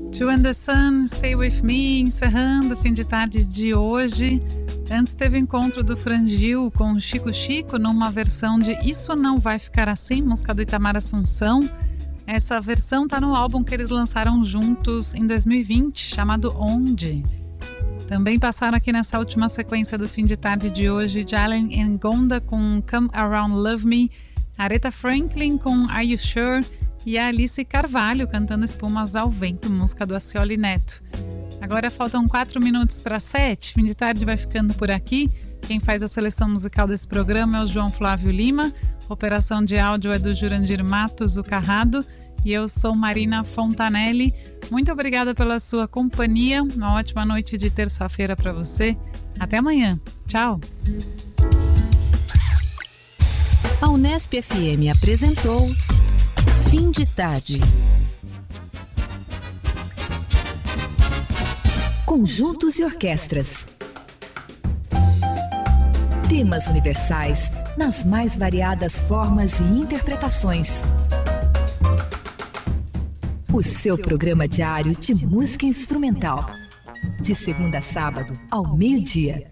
Two and the Sun, Stay With Me, encerrando o fim de tarde de hoje. Antes teve o encontro do Frangil com o Chico Chico numa versão de Isso Não Vai Ficar Assim, música do Itamar Assunção. Essa versão tá no álbum que eles lançaram juntos em 2020, chamado Onde. Também passaram aqui nessa última sequência do fim de tarde de hoje, Jalen Ngonda com Come Around Love Me, Aretha Franklin com Are You Sure e a Alice Carvalho cantando Espumas ao Vento, música do Acioli Neto. Agora faltam 4 minutos para 7, fim de tarde vai ficando por aqui. Quem faz a seleção musical desse programa é o João Flávio Lima, operação de áudio é do Jurandir Matos, o Carrado, e eu sou Marina Fontanelli. Muito obrigada pela sua companhia, uma ótima noite de terça-feira para você. Até amanhã, tchau! A Unesp FM apresentou Fim de Tarde. Conjuntos e orquestras. Temas universais nas mais variadas formas e interpretações. O seu programa diário de música instrumental. De segunda a sábado, ao meio-dia.